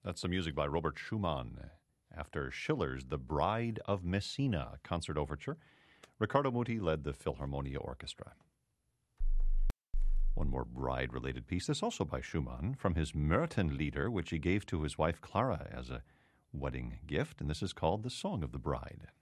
That's some music by Robert Schumann after Schiller's The Bride of Messina concert overture. Riccardo Muti led the Philharmonia Orchestra. One more bride-related piece, this also by Schumann, from his Myrtenlieder, which he gave to his wife Clara as a wedding gift, and this is called The Song of the Bride.